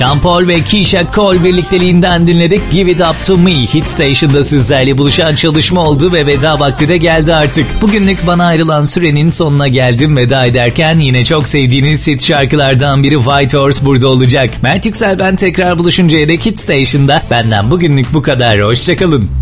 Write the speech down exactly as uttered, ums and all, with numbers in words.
Sean Paul ve Keisha Cole birlikteliğinden dinledik. Give It Up To Me. Hit Station'da sizlerle buluşan çalışma oldu ve veda vakti de geldi artık. Bugünlük bana ayrılan sürenin sonuna geldim. Veda ederken yine çok sevdiğiniz hit şarkılardan biri White Horse burada olacak. Mert Yüksel ben, tekrar buluşuncaya dek Hit Station'da benden bugünlük bu kadar. Hoşçakalın.